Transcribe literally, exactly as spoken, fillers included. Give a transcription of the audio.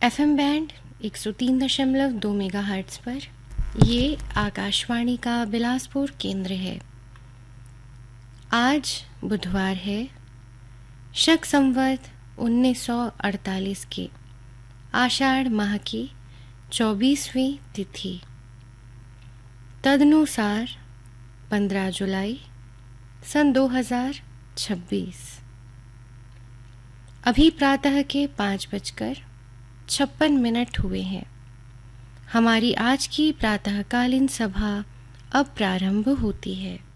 FM band एक सौ तीन दशमलव दो मेगाहर्ट्ज़ पर ये आकाशवाणी का बिलासपुर केंद्र है। आज बुधवार है, शक संवत उन्नीस सौ अड़तालीस के आषाढ़ माह की चौबीसवीं तिथि, तदनुसार पंद्रह जुलाई सन दो हजार छब्बीस। अभी प्रातः के पाँच बजकर छप्पन मिनट हुए हैं। हमारी आज की प्रातःकालीन सभा अब प्रारंभ होती है।